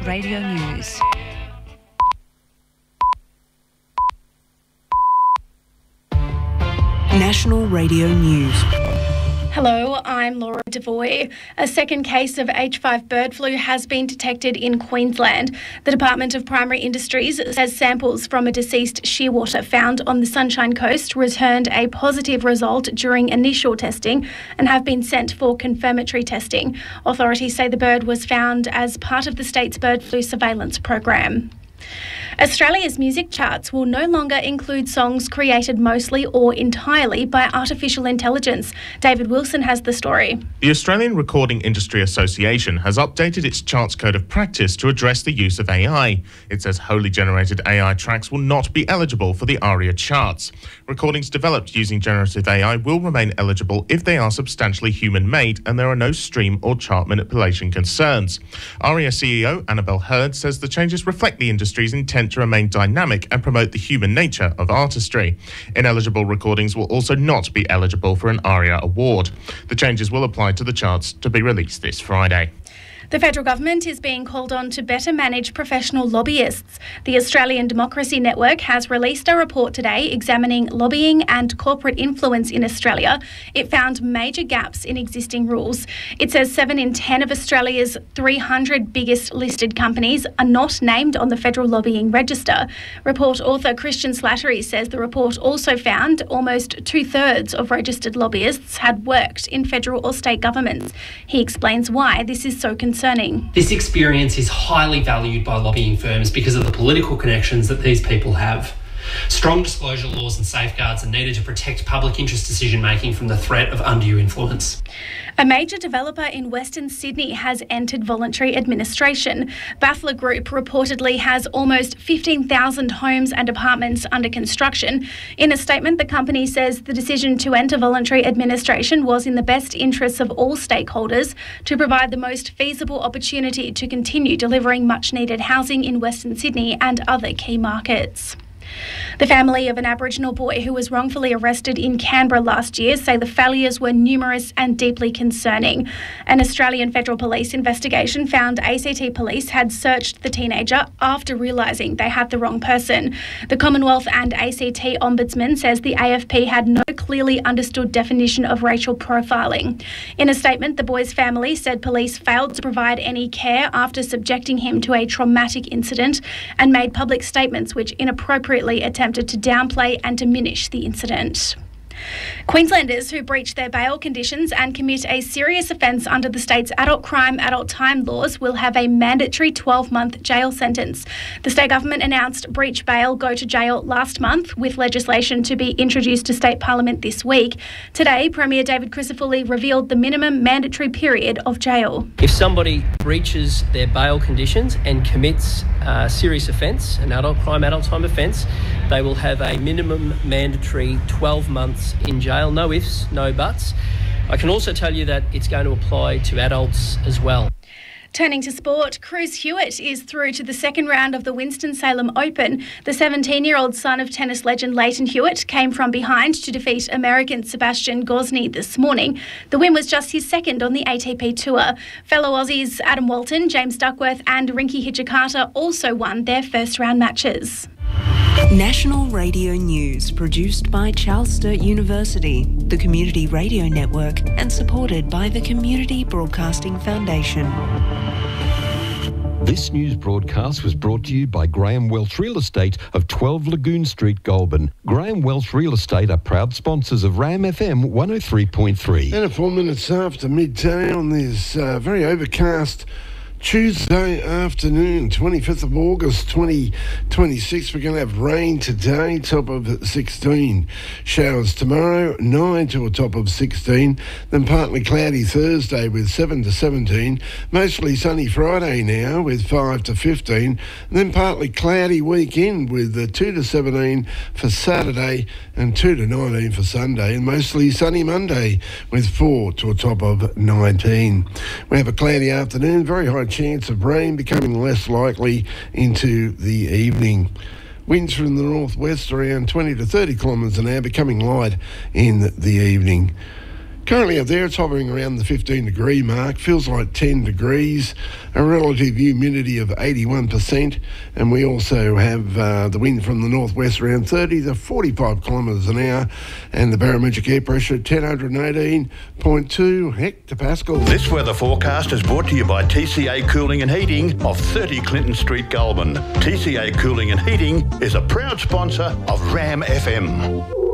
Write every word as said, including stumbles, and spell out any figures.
Radio News. National Radio News. Hello, I'm Laura Devoy. A second case of H five bird flu has been detected in Queensland. The Department of Primary Industries says samples from a deceased shearwater found on the Sunshine Coast returned a positive result during initial testing and have been sent for confirmatory testing. Authorities say the bird was found as part of the state's bird flu surveillance program. Australia's music charts will no longer include songs created mostly or entirely by artificial intelligence. David Wilson has the story. The Australian Recording Industry Association has updated its charts code of practice to address the use of A I. It says wholly generated A I tracks will not be eligible for the ARIA charts. Recordings developed using generative A I will remain eligible if they are substantially human-made and there are no stream or chart manipulation concerns. ARIA C E O Annabelle Hurd says the changes reflect the industry's intent to remain dynamic and promote the human nature of artistry. Ineligible recordings will also not be eligible for an ARIA award. The changes will apply to the charts to be released this Friday. The federal government is being called on to better manage professional lobbyists. The Australian Democracy Network has released a report today examining lobbying and corporate influence in Australia. It found major gaps in existing rules. It says seven in ten of Australia's three hundred biggest listed companies are not named on the federal lobbying register. Report author Christian Slattery says the report also found almost two-thirds of registered lobbyists had worked in federal or state governments. He explains why this is so concerning. This experience is highly valued by lobbying firms because of the political connections that these people have. Strong disclosure laws and safeguards are needed to protect public interest decision-making from the threat of undue influence. A major developer in Western Sydney has entered voluntary administration. Bathler Group reportedly has almost fifteen thousand homes and apartments under construction. In a statement, the company says the decision to enter voluntary administration was in the best interests of all stakeholders to provide the most feasible opportunity to continue delivering much-needed housing in Western Sydney and other key markets. The family of an Aboriginal boy who was wrongfully arrested in Canberra last year say the failures were numerous and deeply concerning. An Australian Federal Police investigation found A C T Police had searched the teenager after realising they had the wrong person. The Commonwealth and A C T Ombudsman says the A F P had no clearly understood definition of racial profiling. In a statement, the boy's family said police failed to provide any care after subjecting him to a traumatic incident and made public statements which inappropriately attempted to downplay and diminish the incident. Queenslanders who breach their bail conditions and commit a serious offence under the state's adult crime, adult time laws will have a mandatory twelve-month jail sentence. The state government announced breach bail, go to jail last month, with legislation to be introduced to state parliament this week. Today, Premier David Crisafulli revealed the minimum mandatory period of jail. If somebody breaches their bail conditions and commits a serious offence, an adult crime, adult time offence, they will have a minimum mandatory twelve months in jail. No ifs, no buts. I can also tell you that it's going to apply to adults as well. Turning to sport, Cruz Hewitt is through to the second round of the Winston-Salem Open. The seventeen-year-old son of tennis legend Leighton Hewitt came from behind to defeat American Sebastian Gosney this morning. The win was just his second on the A T P Tour. Fellow Aussies Adam Walton, James Duckworth and Rinky Hijikata also won their first-round matches. National Radio News, produced by Charles Sturt University, the Community Radio Network, and supported by the Community Broadcasting Foundation. This news broadcast was brought to you by Graham Welch Real Estate of twelve Lagoon Street, Goulburn. Graham Welch Real Estate are proud sponsors of RAM F M one oh three point three. And at four minutes after midday on this uh, very overcast Tuesday afternoon, twenty-fifth of August twenty twenty-six. We're going to have rain today, top of sixteen. Showers tomorrow, nine to a top of sixteen. Then partly cloudy Thursday with seven to seventeen. Mostly sunny Friday now with five to fifteen. And then partly cloudy weekend with uh, two to seventeen for Saturday and two to nineteen for Sunday. And mostly sunny Monday with four to a top of nineteen. We have a cloudy afternoon, very high chance of rain, becoming less likely into the evening. Winds from the northwest around twenty to thirty kilometres an hour, becoming light in the evening. Currently up there, it's hovering around the fifteen degree mark. Feels like ten degrees. A relative humidity of eighty-one percent. And we also have uh, the wind from the northwest around thirty to forty-five kilometres an hour. And the barometric air pressure at ten eighteen point two hectopascals. This weather forecast is brought to you by T C A Cooling and Heating of thirty Clinton Street, Goulburn. T C A Cooling and Heating is a proud sponsor of Ram F M.